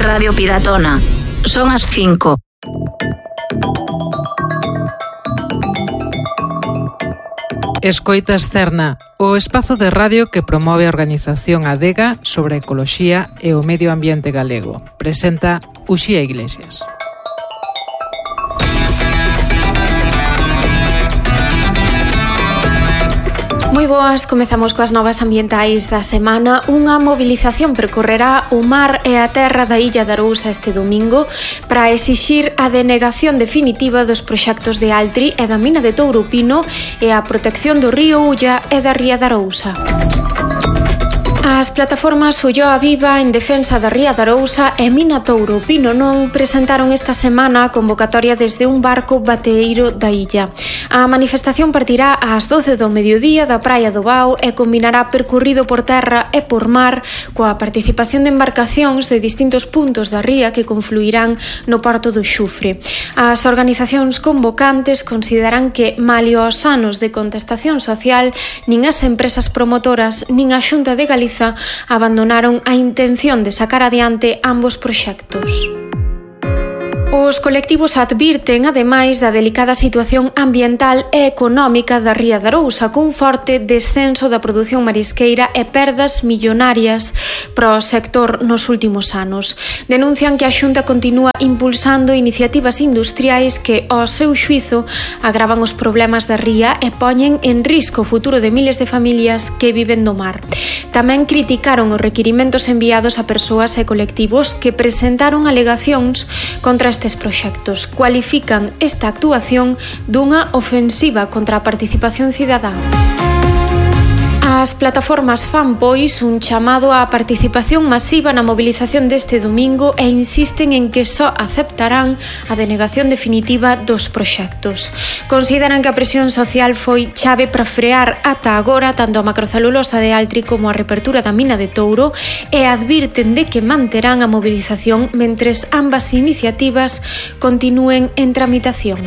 Radio Piratona. Son as 5. Escoitas Cerna, o espazo de radio que promove a organización Adega sobre a ecoloxía e o medio ambiente galego. Presenta Uxía Iglesias. Moi boas, comezamos coas novas ambientais da semana. Unha mobilización percorrerá o mar e a terra da Illa de Arousa este domingo para exixir a denegación definitiva dos proxectos de Altri e da mina de Touro-Pino e a protección do río Ulla e da ría de Arousa. As plataformas Ulloa Viva en defensa da ría de Arousa e Mina Touro-Pino non presentaron esta semana a convocatoria desde un barco bateeiro da illa. A manifestación partirá ás 12 do mediodía da Praia do Bao e combinará percorrido por terra e por mar coa participación de embarcacións de distintos puntos da ría que confluirán no porto do Xufre. As organizacións convocantes consideran que, malio aos anos de contestación social, nin as empresas promotoras nin a Xunta de Galicia abandonaron a intención de sacar adiante ambos proxectos. Os colectivos advirten, ademais, da delicada situación ambiental e económica da ría de Arousa, cun forte descenso da produción marisqueira e perdas millonarias para o sector nos últimos anos. Denuncian que a Xunta continúa impulsando iniciativas industriais que, ao seu xuízo, agravan os problemas da ría e poñen en risco o futuro de miles de familias que viven do mar. Tamén criticaron os requirimentos enviados a persoas e colectivos que presentaron alegacións contra estes proxectos. Cualifican esta actuación dunha ofensiva contra a participación cidadá. As plataformas fan, pois, un chamado á participación masiva na mobilización deste domingo e insisten en que só aceptarán a denegación definitiva dos proxectos. Consideran que a presión social foi chave para frear ata agora tanto a macrocelulosa de Altri como a reapertura da mina de Touro e advirten de que manterán a mobilización mentres ambas iniciativas continúen en tramitación.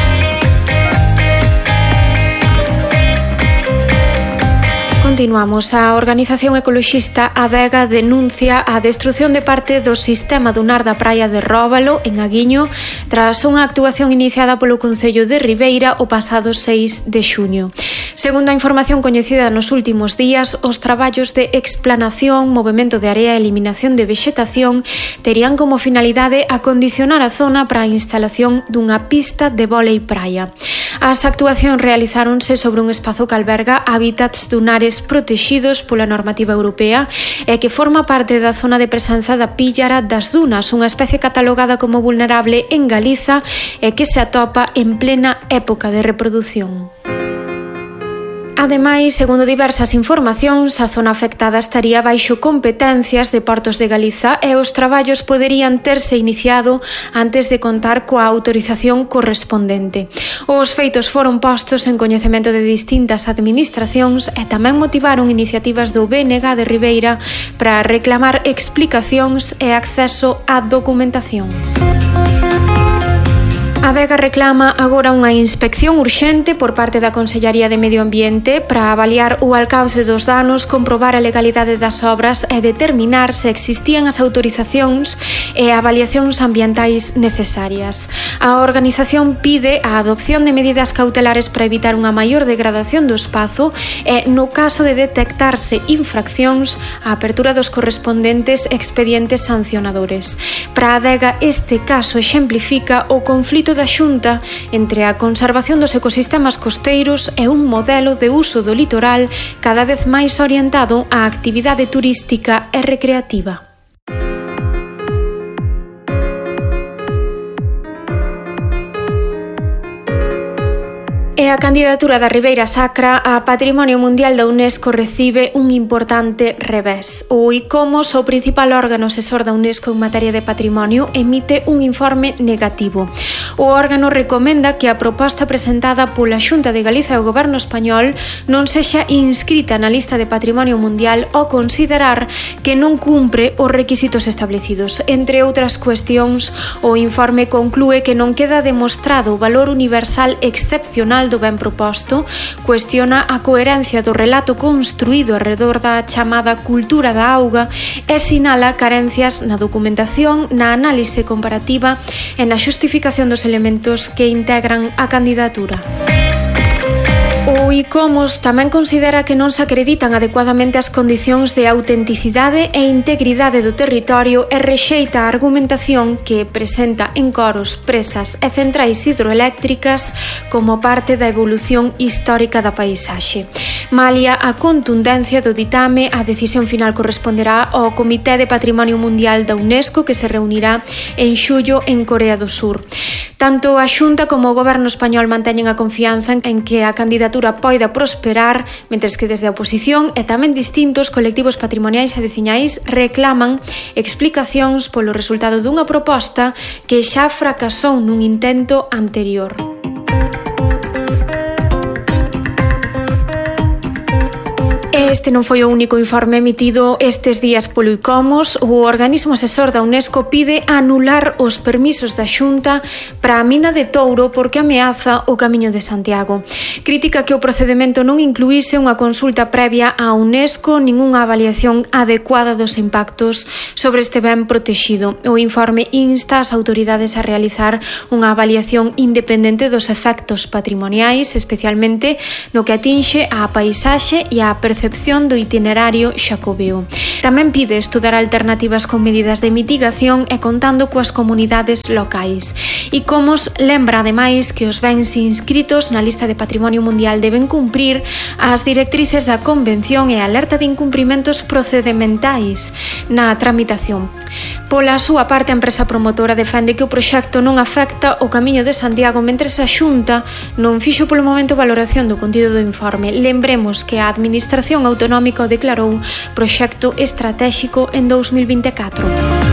Continuamos. A organización ecoloxista Adega denuncia a destrución de parte do sistema dunar da praia de Róbalo, en Aguiño, tras unha actuación iniciada polo Concello de Ribeira o pasado 6 de xuño. Segundo a información coñecida nos últimos días, os traballos de explanación, movemento de area e eliminación de vexetación terían como finalidade acondicionar a zona para a instalación dunha pista de vólei praia. As actuacións realizáronse sobre un espazo que alberga hábitats dunares protexidos pola normativa europea e que forma parte da zona de presenza da píllara das dunas, unha especie catalogada como vulnerable en Galiza e que se atopa en plena época de reprodución. Ademais, segundo diversas informacións, a zona afectada estaría baixo competencias de Portos de Galiza e os traballos poderían terse iniciado antes de contar coa autorización correspondente. Os feitos foron postos en coñecemento de distintas administracións e tamén motivaron iniciativas do BNG de Ribeira para reclamar explicacións e acceso á documentación. A Adega reclama agora unha inspección urxente por parte da Consellaría de Medio Ambiente para avaliar o alcance dos danos, comprobar a legalidade das obras e determinar se existían as autorizacións e avaliacións ambientais necesarias. A organización pide a adopción de medidas cautelares para evitar unha maior degradación do espazo e, no caso de detectarse infraccións, a apertura dos correspondentes expedientes sancionadores. Para a Adega, este caso exemplifica o conflito da Xunta entre a conservación dos ecosistemas costeiros e un modelo de uso do litoral cada vez máis orientado á actividade turística e recreativa. E a candidatura da Ribeira Sacra a Patrimonio Mundial da UNESCO recibe un importante revés. O ICOMOS, o principal órgano asesor da UNESCO en materia de patrimonio, emite un informe negativo. O órgano recomenda que a proposta presentada pola Xunta de Galiza e o Goberno español non sexa inscrita na lista de Patrimonio Mundial ao considerar que non cumpre os requisitos establecidos. Entre outras cuestións, o informe conclúe que non queda demostrado o valor universal excepcional ambiental do ben proposto, cuestiona a coherencia do relato construído alrededor da chamada cultura da auga e sinala carencias na documentación, na análise comparativa e na xustificación dos elementos que integran a candidatura. O ICOMOS tamén considera que non se acreditan adecuadamente as condicións de autenticidade e integridade do territorio e rexeita a argumentación que presenta encoros, presas e centrais hidroeléctricas como parte da evolución histórica da paisaxe. Malia a contundencia do ditame, a decisión final corresponderá ao Comité de Patrimonio Mundial da UNESCO que se reunirá en xullo en Corea do Sur. Tanto a Xunta como o Goberno español manteñen a confianza en que a candidatura poida prosperar, mentres que desde a oposición e tamén distintos colectivos patrimoniais e veciñais reclaman explicacións polo resultado dunha proposta que xa fracasou nun intento anterior. Este non foi o único informe emitido estes días polo ICOMOS. O organismo asesor da UNESCO pide anular os permisos da Xunta para a mina de Touro porque ameaza o Camiño de Santiago. Critica que o procedemento non incluíse unha consulta previa á UNESCO nin unha avaliación adecuada dos impactos sobre este ben protexido. O informe insta as autoridades a realizar unha avaliación independente dos efectos patrimoniais, especialmente no que atinxe á paisaxe e á percepción do itinerario xacobeo. Tamén pide estudar alternativas con medidas de mitigación e contando coas comunidades locais. ICOMOS lembra ademais que os bens inscritos na lista de Patrimonio Mundial deben cumprir as directrices da Convención e alerta de incumprimentos procedementais na tramitación. Pola súa parte, a empresa promotora defende que o proxecto non afecta o Camiño de Santiago mentres a Xunta non fixo polo momento valoración do contido do informe. Lembremos que a Administración Autonómica o declarou proxecto estratéxico en 2024.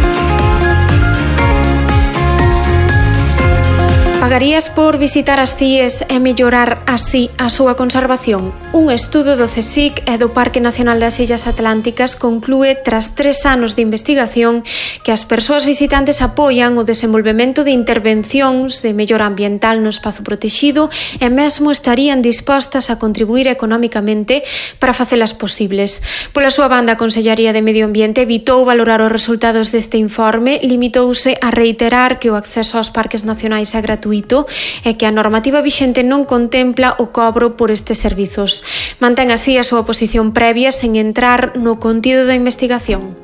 Pagarías por visitar as CIEs e mellorar así a súa conservación? Un estudo do CSIC e do Parque Nacional das Illas Atlánticas conclúe, tras 3 anos de investigación, que as persoas visitantes apoian o desenvolvemento de intervencións de mellora ambiental no espazo protexido e mesmo estarían dispostas a contribuir económicamente para facelas posibles. Pola súa banda, a Consellería de Medio Ambiente evitou valorar os resultados deste informe, limitouse a reiterar que o acceso aos parques nacionais é gratuito e que a normativa vixente non contempla o cobro por estes servizos. Mantén así a súa posición previa sen entrar no contido da investigación.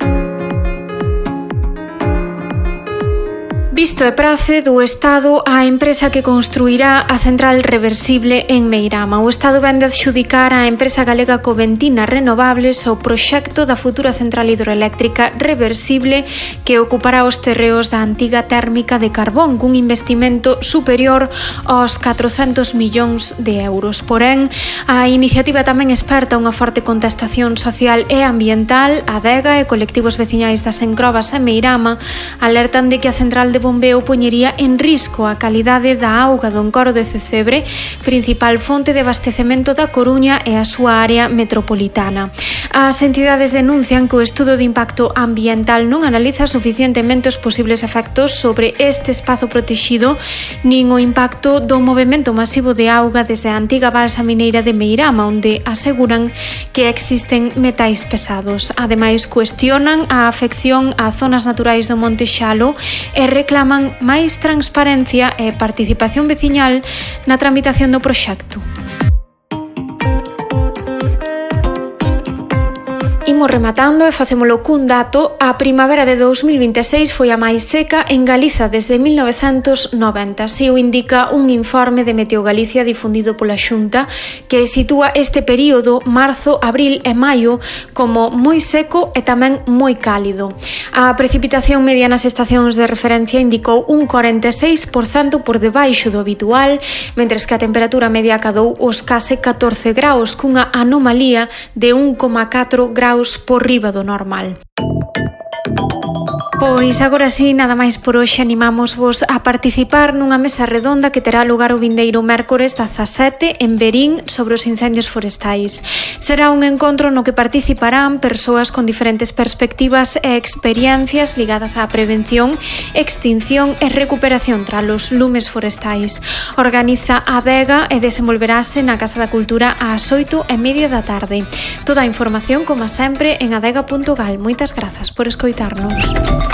Visto e prace do Estado á empresa que construirá a central reversible en Meirama. O Estado vende adxudicar á empresa galega Coventina Renovables o proxecto da futura central hidroeléctrica reversible que ocupará os terreos da antiga térmica de carbón cun investimento superior aos 400 millóns de euros. Porén, a iniciativa tamén esperta unha forte contestación social e ambiental. A Adega e colectivos veciñais das Encrobas e Meirama alertan de que a central de bombeo poñería en risco a calidade da auga do encoro de Cecebre, principal fonte de abastecemento da Coruña e a súa área metropolitana. As entidades denuncian que o estudo de impacto ambiental non analiza suficientemente os posibles efectos sobre este espazo protexido nin o impacto do movemento masivo de auga desde a antiga balsa mineira de Meirama, onde aseguran que existen metais pesados. Ademais, cuestionan a afección a zonas naturais do Monte Xalo e reclaman máis transparencia e participación veciñal na tramitación do proxecto. Imos rematando e facémolo cun dato. A primavera de 2026 foi a máis seca en Galiza desde 1990. Así o indica un informe de Meteo Galicia difundido pola Xunta que sitúa este período, marzo, abril e maio, como moi seco e tamén moi cálido. A precipitación media nas estacións de referencia indicou un 46% por debaixo do habitual, mentres que a temperatura media acadou os case 14 graus, cunha anomalía de 1,4 graus por riba do normal. Pois agora sí, nada máis por hoxe, animámosvos a participar nunha mesa redonda que terá lugar o vindeiro mércores 17 en Verín sobre os incendios forestais. Será un encontro no que participarán persoas con diferentes perspectivas e experiencias ligadas á prevención, extinción e recuperación tras os lumes forestais. Organiza a Adega e desenvolverase na Casa da Cultura ás 8:30 da tarde. Toda a información, como sempre, en adega.gal. Moitas grazas por escoitarnos.